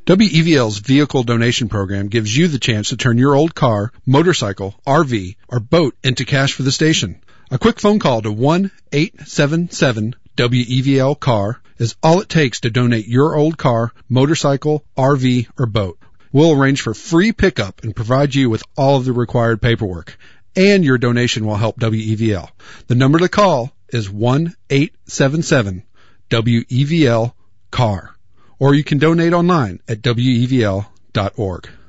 WEVL's vehicle donation program gives you the chance to turn your old car, motorcycle, RV, or boat into cash for the station. A quick phone call to 1-877-WEVL-CAR is all it takes to donate your old car, motorcycle, RV, or boat. We'll arrange for free pickup and provide you with all of the required paperwork. And your donation will help WEVL. The number to call is 1-877-WEVL-CAR. Or you can donate online at WEVL.org.